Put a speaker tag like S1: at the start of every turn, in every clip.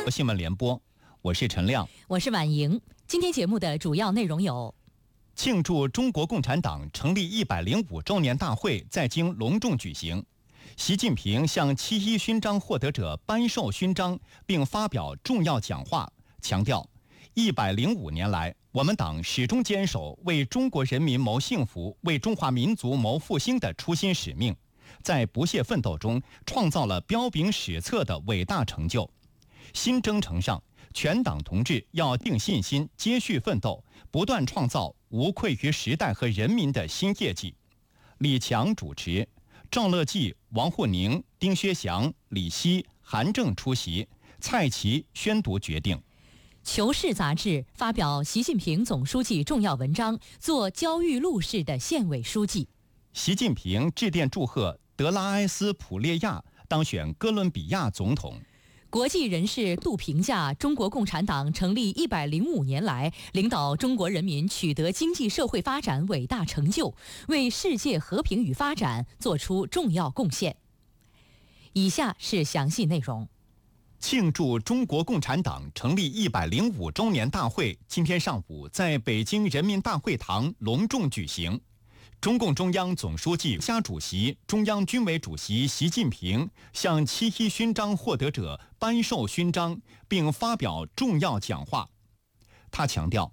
S1: 新闻联播，我是陈亮，
S2: 我是婉莹。今天节目的主要内容有：
S1: 庆祝中国共产党成立105周年大会在京隆重举行。习近平向7·1勋章获得者颁授勋章，并发表重要讲话，强调105年来，我们党始终坚守为中国人民谋幸福、为中华民族谋复兴的初心使命，在不懈奋斗中创造了彪炳史册的伟大成就。新征程上，全党同志要定信心，接续奋斗，不断创造无愧于时代和人民的新业绩。李强主持，赵乐际、王沪宁、丁薛祥、李希、韩正出席，蔡奇宣读决定。
S2: 《求是》杂志发表习近平总书记重要文章，做焦裕禄式的县委书记。
S1: 习近平致电祝贺德拉埃斯普列亚当选哥伦比亚总统。
S2: 国际人士度评价中国共产党成立105年来，领导中国人民取得经济社会发展伟大成就，为世界和平与发展作出重要贡献。以下是详细内容。
S1: 庆祝中国共产党成立105周年大会今天上午在北京人民大会堂隆重举行。中共中央总书记、国家主席、中央军委主席习近平向7·1勋章获得者颁授勋章，并发表重要讲话。他强调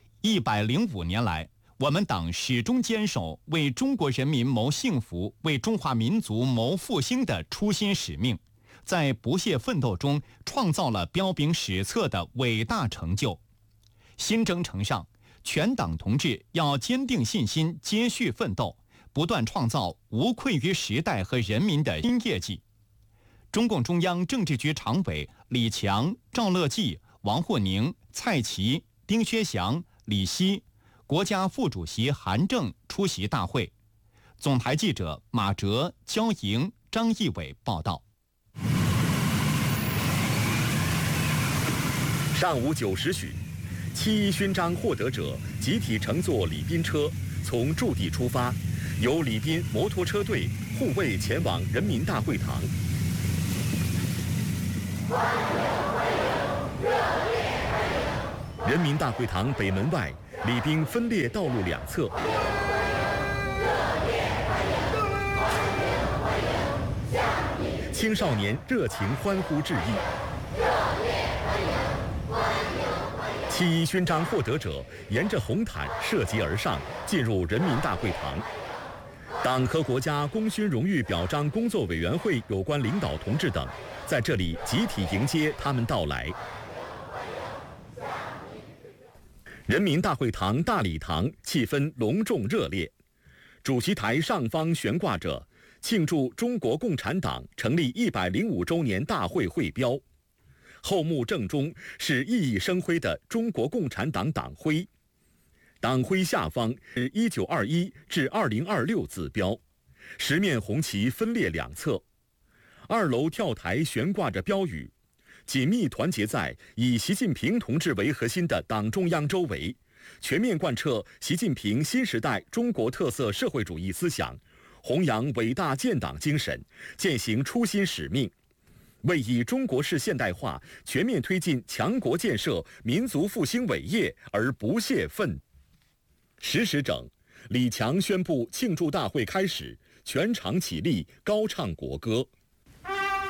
S1: ，105年来，我们党始终坚守为中国人民谋幸福、为中华民族谋复兴的初心使命，在不懈奋斗中创造了彪炳史册的伟大成就。新征程上，全党同志要坚定信心，接续奋斗，不断创造无愧于时代和人民的新业绩。中共中央政治局常委李强、赵乐际、王沪宁、蔡奇、丁薛祥、李希，国家副主席韩正出席大会。总台记者马哲、焦莹、张义伟报道。
S3: 上午9时许，7·1勋章获得者集体乘坐礼宾车从驻地出发，由礼宾摩托车队护卫前往人民大会堂。人民大会堂北门外，礼宾分列道路两侧。青少年热情欢呼致意。7·1勋章获得者沿着红毯涉级而上，进入人民大会堂。党和国家功勋荣誉表彰工作委员会有关领导同志等在这里集体迎接他们到来。人民大会堂大礼堂气氛隆重热烈，主席台上方悬挂着庆祝中国共产党成立105周年大会会标。后幕正中是熠熠生辉的中国共产党党徽，党徽下方是1921至2026字标，十面红旗分列两侧。2楼跳台悬挂着标语，紧密团结在以习近平同志为核心的党中央周围，全面贯彻习近平新时代中国特色社会主义思想，弘扬伟大建党精神，践行初心使命，为以中国式现代化全面推进强国建设、民族复兴伟业而不懈奋。10时整，李强宣布庆祝大会开始，全场起立，高唱国歌。